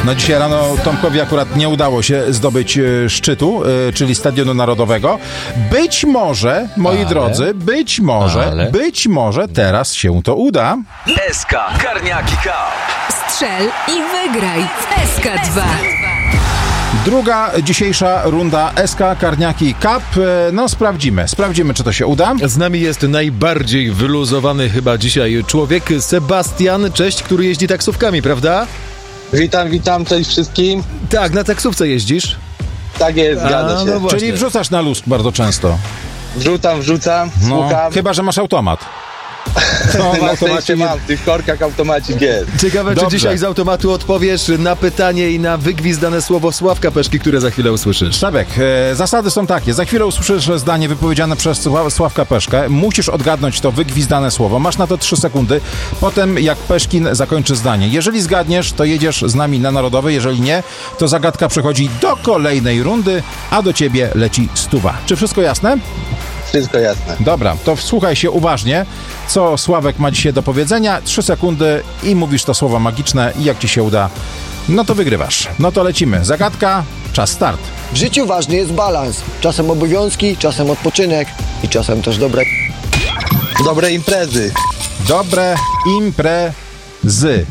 No dzisiaj rano Tomkowi akurat nie udało się zdobyć szczytu, czyli Stadionu Narodowego. Być może, moi drodzy, być może teraz się to uda. SK Karniaki Cup. Strzel i wygraj w SK2. Druga dzisiejsza runda SK Karniaki Cup. No sprawdzimy, czy to się uda. Z nami jest najbardziej wyluzowany chyba dzisiaj człowiek, Sebastian, cześć, który jeździ taksówkami, prawda? Witam, cześć wszystkim. Tak, na taksówce jeździsz? Tak jest, zgadza się. No Czyli wrzucasz na luz bardzo często. Wrzucam, słucham. Chyba że masz automat. No, na szczęście mam, w tych korkach automacik jest. Ciekawe, Dobrze. czy dzisiaj z automatu odpowiesz na pytanie i na wygwizdane słowo Sławka Peszki, które za chwilę usłyszysz. Szabek, zasady są takie. Za chwilę usłyszysz zdanie wypowiedziane przez Sławka Peszkę. Musisz odgadnąć to wygwizdane słowo. Masz na to 3 sekundy. Potem jak Peszkin zakończy zdanie. Jeżeli zgadniesz, to jedziesz z nami na Narodowy. Jeżeli nie, to zagadka przechodzi do kolejnej rundy, a do ciebie leci 100. Czy wszystko jasne? Wszystko jasne. Dobra, to wsłuchaj się uważnie, co Sławek ma dzisiaj do powiedzenia. 3 sekundy i mówisz to słowo magiczne i jak ci się uda, no to wygrywasz. No to lecimy. Zagadka, czas start. W życiu ważny jest balans. Czasem obowiązki, czasem odpoczynek i czasem też Dobre imprezy. Dobre imprezy.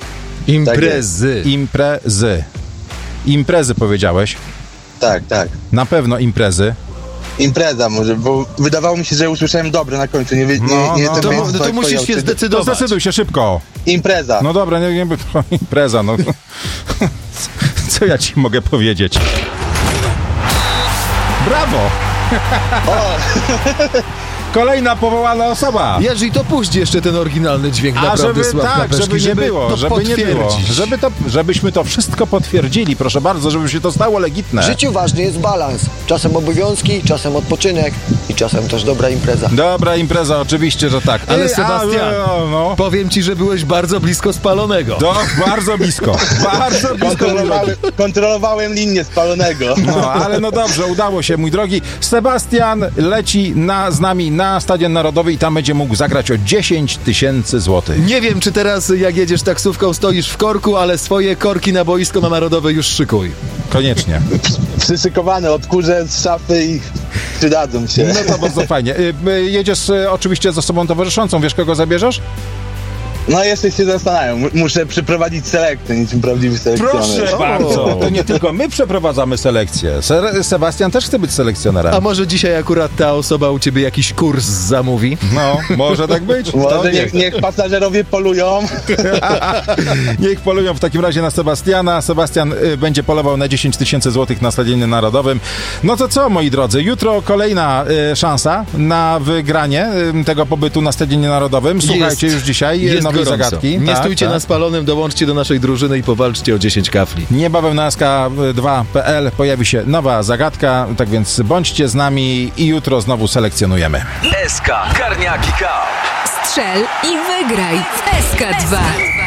Imprezy powiedziałeś. Tak. Na pewno imprezy. Impreza może, bo wydawało mi się, że usłyszałem dobre na końcu. Nie To musisz się To zdecydować. zdecyduj się szybko. Impreza. No dobra, nie impreza, no. Co ja ci mogę powiedzieć? Brawo! Kolejna powołana osoba. Jerzy, to puść jeszcze ten oryginalny dźwięk naprawdę Sławka Peszki, żeby nie było, żebyśmy to wszystko potwierdzili, proszę bardzo, żeby się to stało legitne. W życiu ważny jest balans. Czasem obowiązki, czasem odpoczynek i czasem też dobra impreza. Dobra impreza, oczywiście, że tak. Ale Sebastian, powiem ci, że byłeś bardzo blisko spalonego. Bardzo blisko. Kontrolowałem linię spalonego. No, ale no dobrze, udało się, mój drogi. Sebastian leci z nami na Stadion Narodowy i tam będzie mógł zagrać o 10 000 złotych. Nie wiem, czy teraz jak jedziesz taksówką stoisz w korku, ale swoje korki na boisko na Narodowe już szykuj. Koniecznie. Przyszykowane, odkurzę z szafy i przydadzą się. No to bardzo fajnie. Jedziesz oczywiście z osobą towarzyszącą. Wiesz, kogo zabierzesz? No jeszcze się zastanawiam. Muszę przeprowadzić selekcję, niczym prawdziwy selekcjoner. Proszę bardzo. To nie tylko my przeprowadzamy selekcję. Sebastian też chce być selekcjonerem. A może dzisiaj akurat ta osoba u ciebie jakiś kurs zamówi? No, może tak być. Może niech pasażerowie polują. Niech polują w takim razie na Sebastiana. Sebastian będzie polował na 10 000 złotych na Stadionie Narodowym. No to co, moi drodzy? Jutro kolejna szansa na wygranie tego pobytu na Stadionie Narodowym. Słuchajcie już dzisiaj nowej zagadki. Nie stójcie na spalonym, dołączcie do naszej drużyny i powalczcie o 10 kafli. Niebawem na sk2.pl pojawi się nowa zagadka, tak więc bądźcie z nami i jutro znowu selekcjonujemy. SK Karniaki Cup. Strzel i wygraj w SK2.